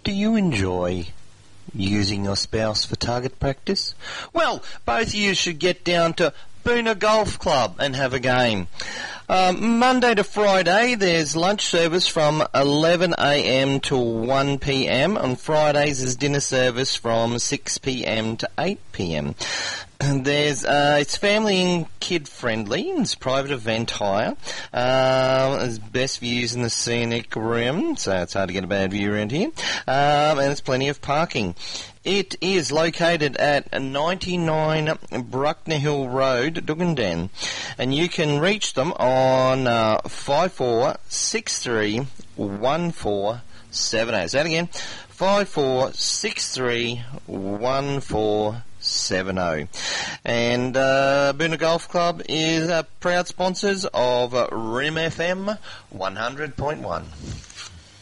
Do you enjoy using your spouse for target practice? Well, both of you should get down to Boonah Golf Club and have a game. Monday to Friday, there's lunch service from 11 a.m. to 1 p.m. On Fridays, there's dinner service from 6 p.m. to 8 p.m. There's it's family and kid friendly. It's private event hire. There's best views in the scenic room, so it's hard to get a bad view around here. And there's plenty of parking. It is located at 99 Bruckner Hill Road, Dugundan, and you can reach them on 54631470. Say that again, 54631470. And Boonah Golf Club is proud sponsors of Rim FM 100.1.